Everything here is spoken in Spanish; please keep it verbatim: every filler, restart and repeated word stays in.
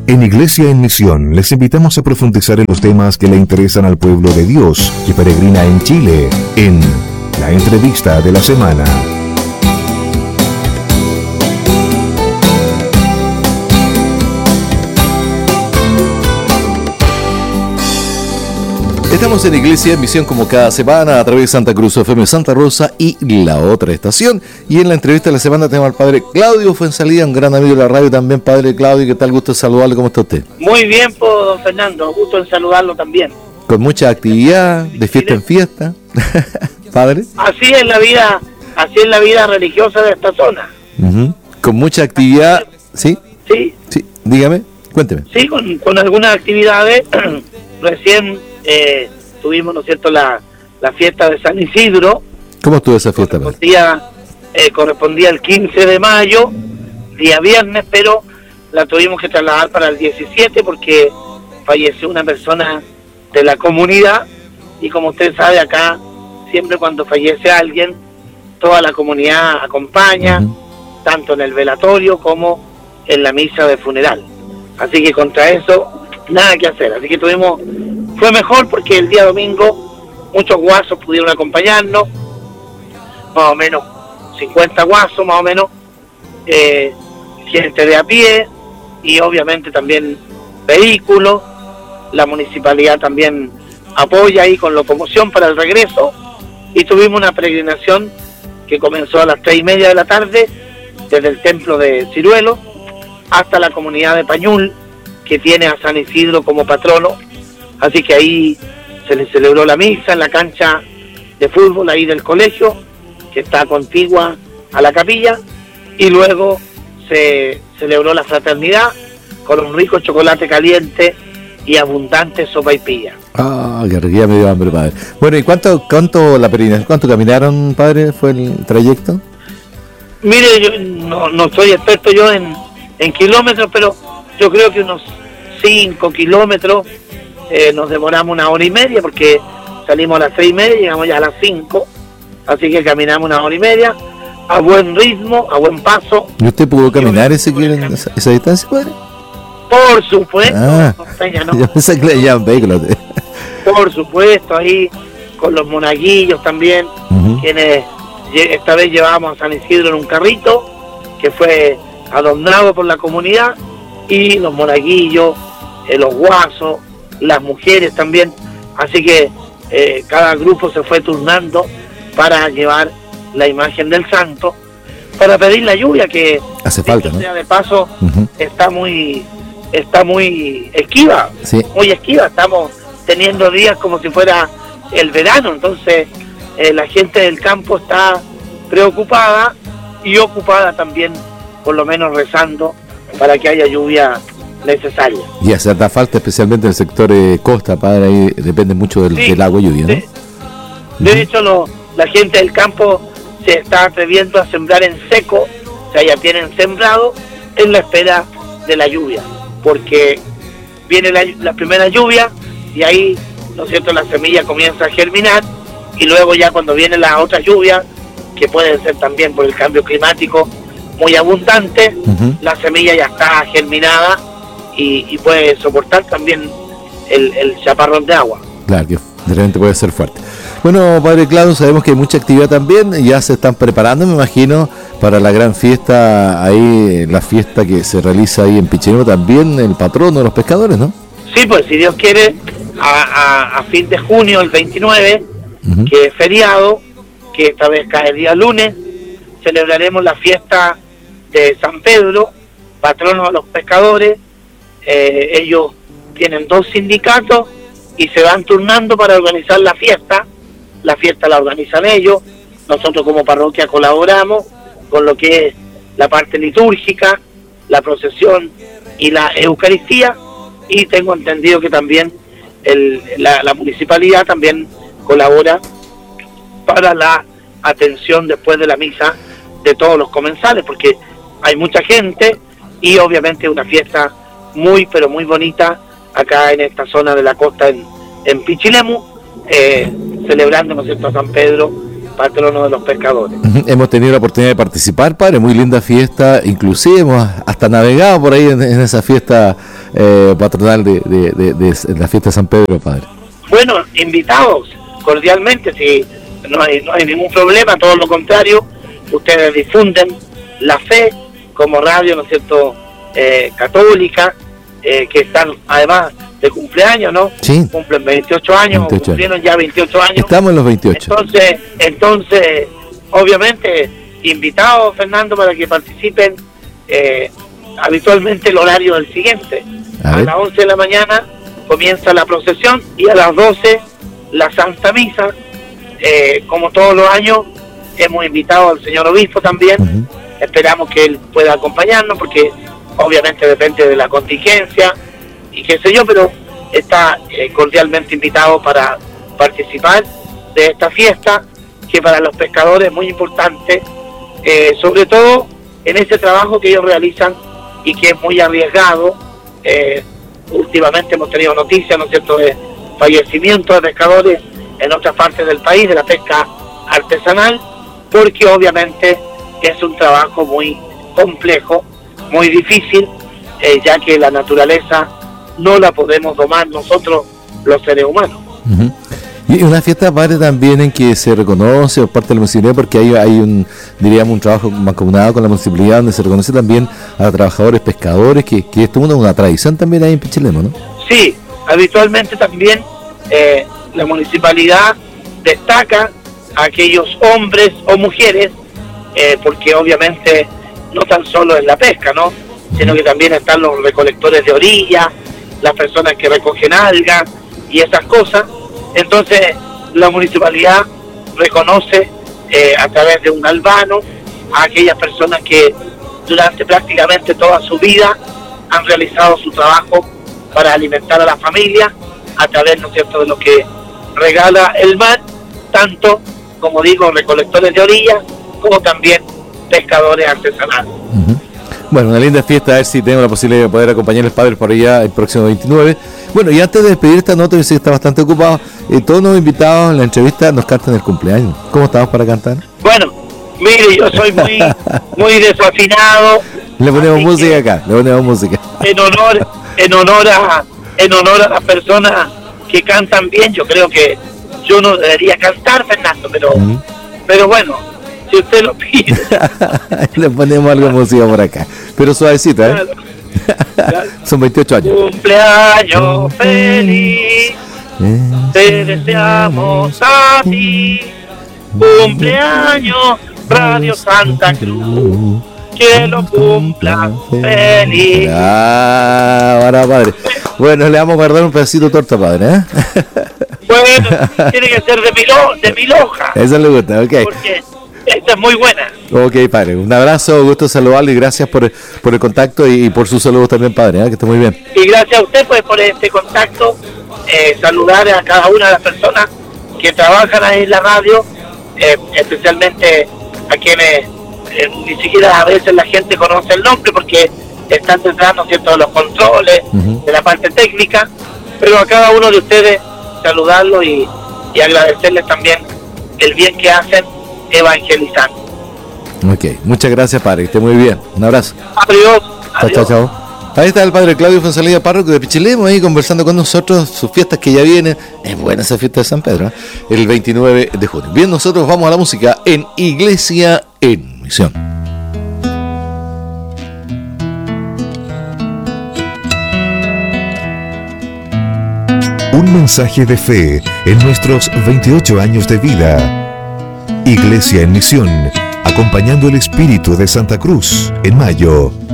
En Iglesia en Misión les invitamos a profundizar en los temas que le interesan al pueblo de Dios que peregrina en Chile, en la entrevista de la semana. Estamos en Iglesia en Misión como cada semana a través de Santa Cruz F M Santa Rosa y la otra estación. Y en la entrevista de la semana tenemos al padre Claudio Fuenzalía, un gran amigo de la radio también. Padre Claudio, ¿qué tal? Gusto en saludarle, ¿cómo está usted? Muy bien, pues, don Fernando, gusto en saludarlo también. Con mucha actividad, de fiesta en fiesta. Padre. Así es la vida, así es la vida religiosa de esta zona. Uh-huh. Con mucha actividad, ¿sí? Sí. Sí, dígame, cuénteme. Sí, con, con algunas actividades. Recién eh, tuvimos, ¿no es cierto?, la, la fiesta de San Isidro. ¿Cómo estuvo esa fiesta? Correspondía, eh, correspondía el quince de mayo, día viernes, pero la tuvimos que trasladar para el diecisiete porque falleció una persona de la comunidad, y como usted sabe, acá siempre cuando fallece alguien, toda la comunidad acompaña, uh-huh. tanto en el velatorio como en la misa de funeral. Así que contra eso nada que hacer, así que tuvimos, fue mejor porque el día domingo muchos guasos pudieron acompañarnos, más o menos cincuenta guasos más o menos, eh, gente de a pie y obviamente también vehículos. La municipalidad también apoya ahí con locomoción para el regreso, y tuvimos una peregrinación que comenzó a las tres y media de la tarde desde el templo de Ciruelo hasta la comunidad de Pañul, que tiene a San Isidro como patrono. Así que ahí se le celebró la misa en la cancha de fútbol ahí del colegio, que está contigua a la capilla, y luego se celebró la fraternidad con un rico chocolate caliente y abundante sopaipilla. Ah, que ya me dio hambre, padre. Bueno, ¿y cuánto, cuánto la peregrinación, cuánto caminaron, padre, fue el trayecto? Mire, yo no, no soy experto yo en, en kilómetros, pero yo creo que unos cinco kilómetros, eh, nos demoramos una hora y media, porque salimos a las seis y media y llegamos ya a las cinco, así que caminamos una hora y media, a buen ritmo, a buen paso. ¿Y usted pudo caminar ese, esa, esa distancia, padre? Por supuesto, ah, Peña, ¿no? Yo pensé que le llaman vehículos. Por supuesto, ahí con los monaguillos también, uh-huh. quienes esta vez llevábamos a San Isidro en un carrito que fue adornado por la comunidad, y los monaguillos, eh, los guasos, las mujeres también, así que eh, cada grupo se fue turnando para llevar la imagen del santo, para pedir la lluvia que hace falta, ¿no? Sea de paso, uh-huh. está muy está muy esquiva, sí. muy esquiva, estamos teniendo días como si fuera el verano, entonces eh, la gente del campo está preocupada y ocupada también, por lo menos rezando para que haya lluvia necesaria. Y hace tanta falta, especialmente en el sector eh, costa, padre, ahí depende mucho del, sí, del agua y lluvia, ¿no? De, de uh-huh. hecho, lo, la gente del campo se está atreviendo a sembrar en seco, o sea, ya tienen sembrado en la espera de la lluvia, porque viene la, la primera lluvia y ahí, ¿no es cierto?, la semilla comienza a germinar, y luego ya cuando viene la otra lluvia, que puede ser también por el cambio climático muy abundante, uh-huh. la semilla ya está germinada y, y puede soportar también el, el chaparrón de agua. Claro, que de repente puede ser fuerte. Bueno, padre Claudio, sabemos que hay mucha actividad también, ya se están preparando, me imagino, para la gran fiesta, ahí, la fiesta que se realiza ahí en Pichinemo, también el patrono de los pescadores, ¿no? Sí, pues si Dios quiere, a, a, a fin de junio, el veintinueve, uh-huh. que es feriado, que esta vez cae el día lunes, celebraremos la fiesta de San Pedro, patrono de los pescadores. Eh, ellos tienen dos sindicatos y se van turnando para organizar la fiesta. La fiesta la organizan ellos, nosotros como parroquia colaboramos con lo que es la parte litúrgica, la procesión y la Eucaristía, y tengo entendido que también el, la, la municipalidad también colabora para la atención después de la misa de todos los comensales, porque hay mucha gente y obviamente una fiesta muy pero muy bonita acá en esta zona de la costa en, en Pichilemu, eh, celebrando, ¿no es cierto?, a San Pedro patrono de los pescadores. Hemos tenido la oportunidad de participar, padre, muy linda fiesta, inclusive hemos hasta navegado por ahí en, en esa fiesta eh, patronal de, de, de, de, de la fiesta de San Pedro, padre. Bueno, invitados cordialmente, si no hay, no hay ningún problema, todo lo contrario, ustedes difunden la fe como radio, ¿no es cierto?, eh, católica, eh, que están además de cumpleaños, ¿no? Sí. Cumplen veintiocho años, veintiocho cumplieron ya veintiocho años. Estamos en los veintiocho. Entonces, entonces, obviamente, invitados, Fernando, para que participen. Eh, habitualmente el horario del siguiente. A, a las once de la mañana comienza la procesión y a las doce la Santa Misa. Eh, como todos los años, hemos invitado al señor obispo también. Uh-huh. Esperamos que él pueda acompañarnos porque obviamente depende de la contingencia y qué sé yo, pero está eh, cordialmente invitado para participar de esta fiesta que para los pescadores es muy importante, eh, sobre todo en ese trabajo que ellos realizan y que es muy arriesgado. Eh, últimamente hemos tenido noticias, ¿no es cierto?, de fallecimientos de pescadores en otras partes del país, de la pesca artesanal, porque obviamente es un trabajo muy complejo, muy difícil, eh, ya que la naturaleza no la podemos domar nosotros los seres humanos. Uh-huh. Y una fiesta, padre, también en que se reconoce por parte de la municipalidad, porque hay, hay un, diríamos, un trabajo mancomunado con la municipalidad donde se reconoce también a trabajadores pescadores, que, que esto es una, una tradición también ahí en Pichilemu, ¿no? Sí, habitualmente también eh, la municipalidad destaca a aquellos hombres o mujeres, eh, porque obviamente no tan solo es la pesca, ¿no?, sino que también están los recolectores de orilla, las personas que recogen algas y esas cosas. Entonces la municipalidad reconoce eh, a través de un albano a aquellas personas que durante prácticamente toda su vida han realizado su trabajo para alimentar a la familia a través, ¿no es cierto?, de lo que regala el mar, tanto, como digo, recolectores de orilla como también pescadores artesanales. Uh-huh. Bueno, una linda fiesta, a ver si tenemos la posibilidad de poder acompañar a los padres por allá el próximo veintinueve. Bueno, y antes de despedir esta nota, yo sé que está bastante ocupado, eh, todos los invitados en la entrevista nos cantan el cumpleaños. ¿Cómo estamos para cantar? Bueno, mire, yo soy muy muy desafinado. Le ponemos música acá, le ponemos música. En honor, en honor a, en honor a las personas que cantan bien, yo creo que yo no debería cantar, Fernando, pero, uh-huh. pero bueno, si usted lo pide. Le ponemos algo de música por acá, pero suavecita, ¿eh? Claro, claro. Son veintiocho años. Cumpleaños feliz, te deseamos a ti. Cumpleaños Radio Santa Cruz, que lo cumpla feliz. Ah, ahora, padre. Bueno, le vamos a guardar un pedacito de torta, padre, ¿eh? Bueno, tiene que ser de mil, de mil hojas. Eso le gusta, ok. Porque esta es muy buena. Ok, padre. Un abrazo, gusto saludarle y gracias por, por el contacto y, y por sus saludos también, padre, ¿eh? Que esté muy bien. Y gracias a usted pues por este contacto, eh, saludar a cada una de las personas que trabajan ahí en la radio, eh, especialmente a quienes eh, ni siquiera a veces la gente conoce el nombre porque están detrás, ¿no es cierto?, de los controles, uh-huh. de la parte técnica, pero a cada uno de ustedes saludarlos y, y agradecerles también el bien que hacen evangelizando. Ok, muchas gracias, padre, que esté muy bien. Un abrazo. Adiós. Chao, chao, chao. Ahí está el padre Claudio Fonsalía, párroco de Pichilemu, ahí conversando con nosotros, sus fiestas que ya vienen. Es buena esa fiesta de San Pedro, ¿eh? El veintinueve de junio. Bien, nosotros vamos a la música en Iglesia en Misión. Un mensaje de fe en nuestros veintiocho años de vida. Iglesia en Misión, acompañando el espíritu de Santa Cruz en mayo.